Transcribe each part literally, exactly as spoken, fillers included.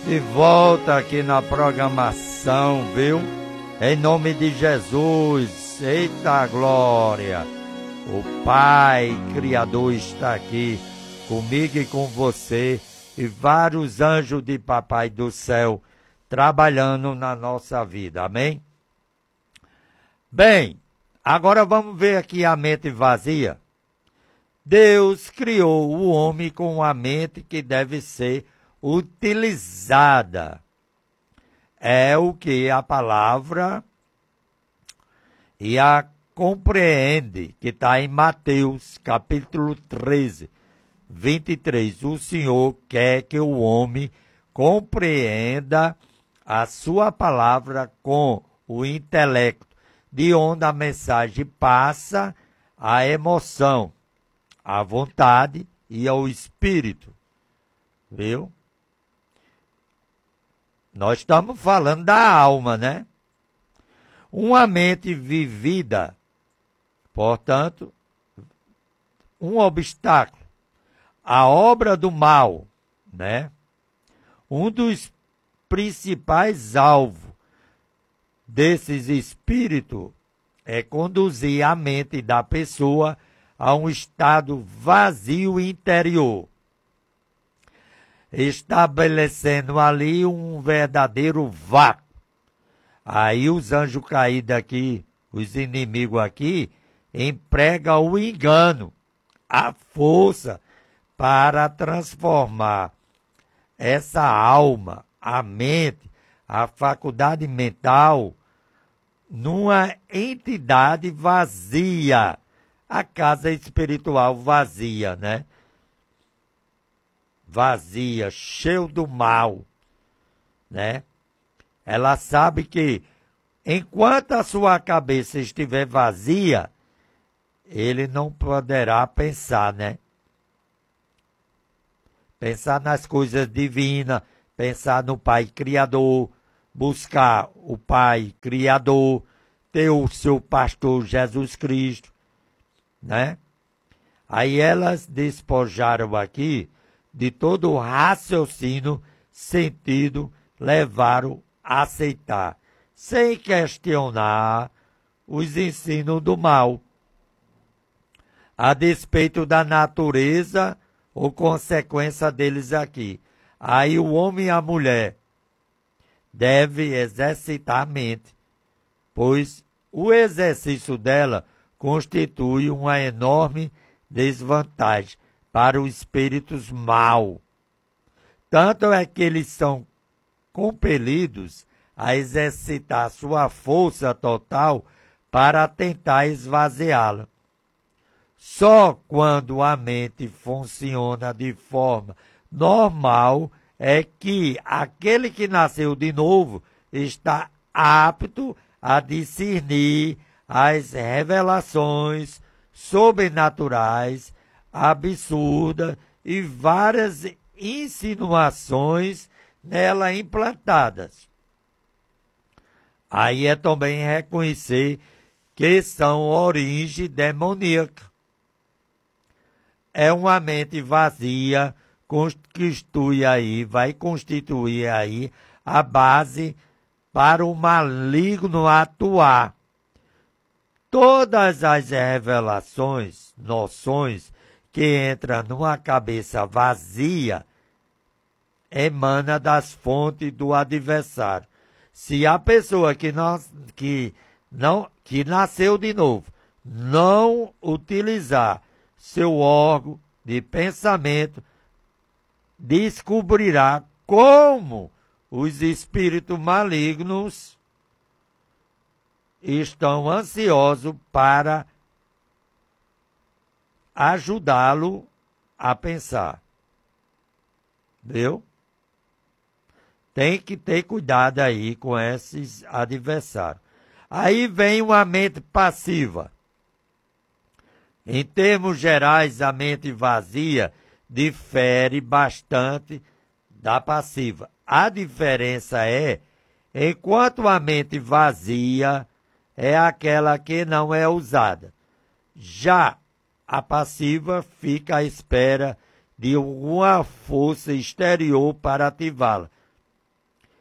De volta aqui na programação, viu? Em nome de Jesus, eita glória! O Pai Criador está aqui comigo e com você e vários anjos de Papai do Céu trabalhando na nossa vida, amém? Bem, agora vamos ver aqui a mente vazia. Deus criou o homem com uma mente que deve ser utilizada. É o que a palavra e a compreende, que está em Mateus, capítulo treze, vinte e três. O Senhor quer que o homem compreenda a sua palavra com o intelecto, de onde a mensagem passa a emoção, a vontade e ao espírito. Viu? Nós estamos falando da alma, né? Uma mente vivida, portanto, um obstáculo, a obra do mal, né? Um dos principais alvos desses espíritos é conduzir a mente da pessoa a um estado vazio interior, estabelecendo ali um verdadeiro vácuo. Aí os anjos caídos aqui, os inimigos aqui, empregam o engano, a força para transformar essa alma, a mente, a faculdade mental, numa entidade vazia, a casa espiritual vazia, né? Vazia, cheio do mal, né? Ela sabe que enquanto a sua cabeça estiver vazia, ele não poderá pensar, né? Pensar nas coisas divinas, pensar no Pai Criador, buscar o Pai Criador, ter o seu pastor Jesus Cristo, né? Aí elas despojaram aqui de todo o raciocínio, sentido, levaram a aceitar, sem questionar os ensinos do mal, a despeito da natureza ou consequência deles aqui. Aí o homem e a mulher devem exercitar a mente, pois o exercício dela constitui uma enorme desvantagem para os espíritos maus. Tanto é que eles são compelidos a exercitar sua força total para tentar esvaziá-la. Só quando a mente funciona de forma normal é que aquele que nasceu de novo está apto a discernir as revelações sobrenaturais, absurdas e várias insinuações nela implantadas. Aí é também reconhecer que são origem demoníaca. É uma mente vazia, constitui aí, vai constituir aí a base para o maligno atuar. Todas as revelações, noções que entram numa cabeça vazia, emana das fontes do adversário. Se a pessoa que, não, que, não, que nasceu de novo não utilizar seu órgão de pensamento, descobrirá como os espíritos malignos estão ansiosos para ajudá-lo a pensar. Viu? Tem que ter cuidado aí com esses adversários. Aí vem uma mente passiva. Em termos gerais, a mente vazia difere bastante da passiva. A diferença é, enquanto a mente vazia é aquela que não é usada, já a passiva fica à espera de alguma força exterior para ativá-la.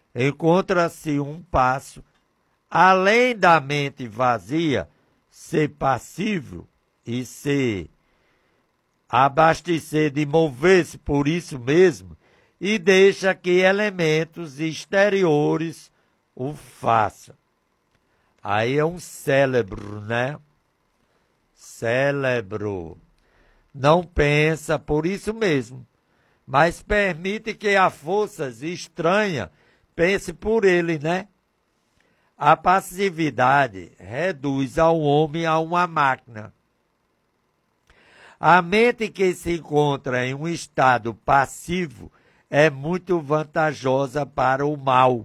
encontra-se um passo, além da mente vazia ser passível e se abastecer de mover-se por isso mesmo, e deixa que elementos exteriores o façam. Aí é um cérebro, né? Cérebro. Não pensa por isso mesmo, mas permite que a forças estranha pense por ele, né? A passividade reduz ao homem a uma máquina. A mente que se encontra em um estado passivo é muito vantajosa para o mal,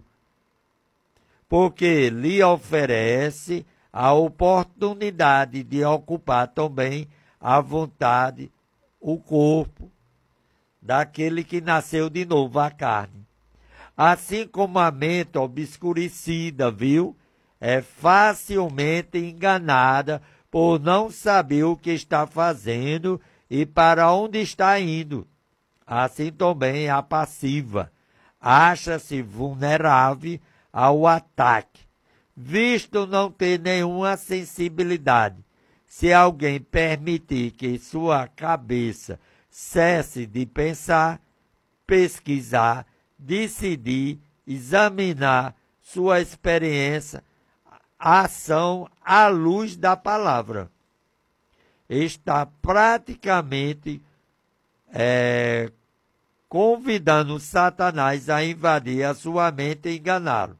porque lhe oferece a oportunidade de ocupar também à vontade o corpo daquele que nasceu de novo, a carne. Assim como a mente obscurecida, viu, é facilmente enganada por não saber o que está fazendo e para onde está indo. Assim também a passiva acha-se vulnerável ao ataque, visto não ter nenhuma sensibilidade. Se alguém permitir que sua cabeça cesse de pensar, pesquisar, decidir, examinar sua experiência, ação à luz da palavra, está praticamente é, convidando Satanás a invadir a sua mente e enganá-lo.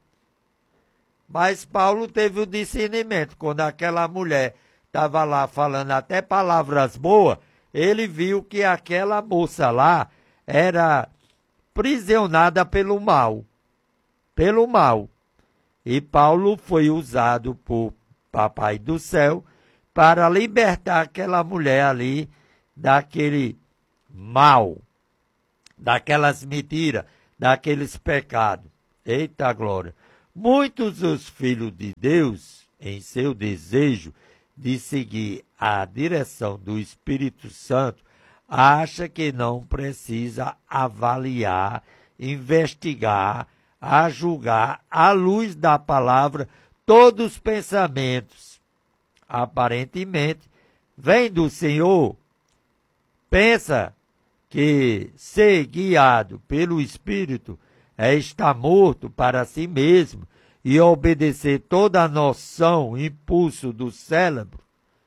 Mas Paulo teve o discernimento. Quando aquela mulher estava lá falando até palavras boas, ele viu que aquela moça lá era prisionada pelo mal. Pelo mal. E Paulo foi usado por Papai do Céu para libertar aquela mulher ali daquele mal, daquelas mentiras, daqueles pecados. Eita glória! Muitos dos filhos de Deus, em seu desejo de seguir a direção do Espírito Santo, acha que não precisa avaliar, investigar, a julgar, à luz da palavra, todos os pensamentos. Aparentemente, vem do Senhor. Pensa que ser guiado pelo Espírito é estar morto para si mesmo e obedecer toda a noção, impulso do cérebro.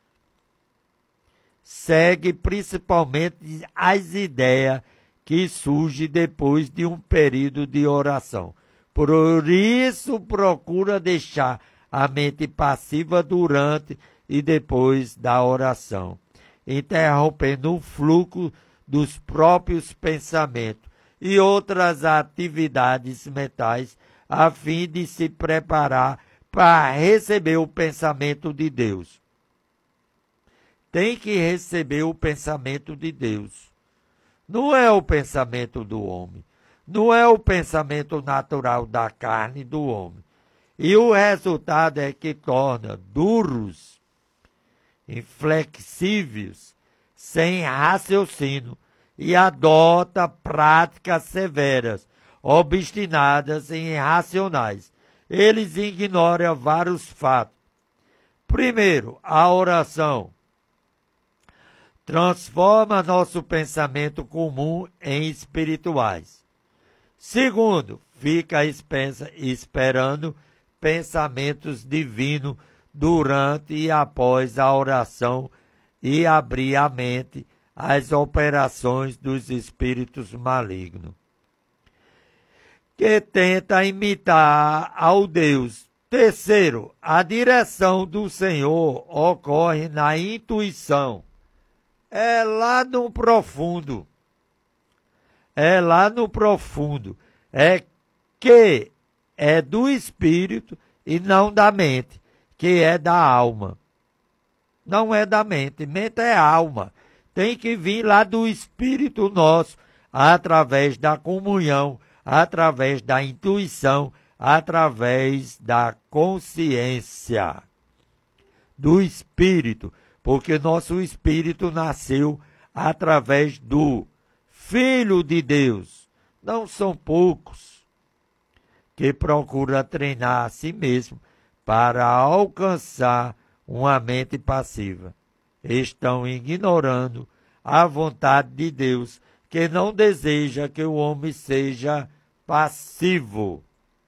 Segue principalmente as ideias que surgem depois de um período de oração. Por isso, procura deixar a mente passiva durante e depois da oração, interrompendo o fluxo dos próprios pensamentos e outras atividades mentais, a fim de se preparar para receber o pensamento de Deus. Tem que receber o pensamento de Deus. Não é o pensamento do homem. Não é o pensamento natural da carne do homem. E o resultado é que torna duros, inflexíveis, sem raciocínio, e adota práticas severas, obstinadas e irracionais. Eles ignoram vários fatos. Primeiro, a oração transforma nosso pensamento comum em espirituais. Segundo, fica esperando pensamentos divinos durante e após a oração e abrir a mente às operações dos espíritos malignos, que tenta imitar ao Deus. Terceiro, a direção do Senhor ocorre na intuição. É lá no profundo. É lá no profundo. É que é do espírito e não da mente, que é da alma. Não é da mente, mente é alma. Tem que vir lá do espírito nosso, através da comunhão, através da intuição, através da consciência do espírito, porque nosso espírito nasceu através do Filho de Deus. Não são poucos que procura treinar a si mesmo para alcançar uma mente passiva. Estão ignorando a vontade de Deus, que não deseja que o homem seja passivo,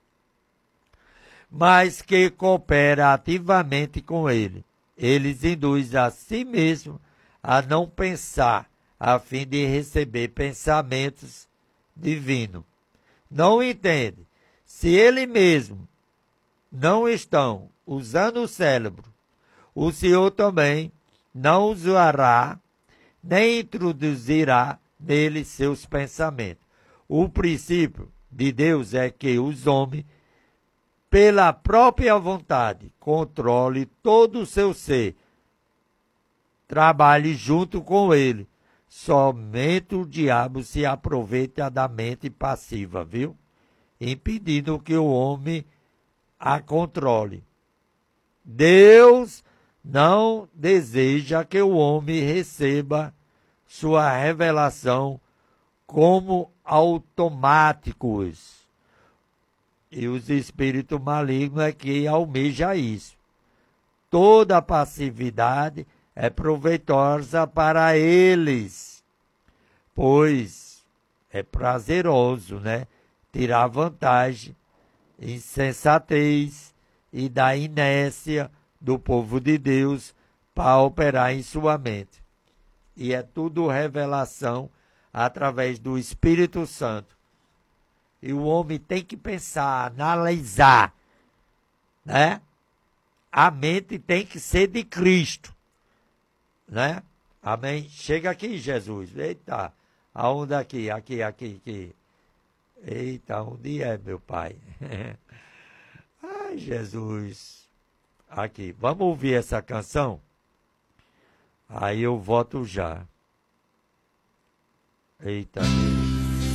mas que coopera ativamente com ele. Eles induzem a si mesmo a não pensar, a fim de receber pensamentos divinos. Não entende. Se ele mesmo não estão usando o cérebro, o Senhor também não usará, nem introduzirá nele seus pensamentos. O princípio de Deus é que os homens, pela própria vontade, controle todo o seu ser, trabalhe junto com ele. Somente o diabo se aproveita da mente passiva, viu? Impedindo que o homem a controle. Deus não deseja que o homem receba sua revelação como automáticos. E os espíritos malignos é que almeja isso. Toda passividade é proveitosa para eles, pois é prazeroso, né? Tirar vantagem, insensatez e da inércia do povo de Deus para operar em sua mente. E é tudo revelação através do Espírito Santo. E o homem tem que pensar, analisar, né? A mente tem que ser de Cristo, né? Amém? Chega aqui, Jesus. Eita, aonde aqui? Aqui, aqui, aqui. Eita, onde é, meu Pai? Ai, Jesus. Aqui, vamos ouvir essa canção? Aí eu volto já. Eita, Deus.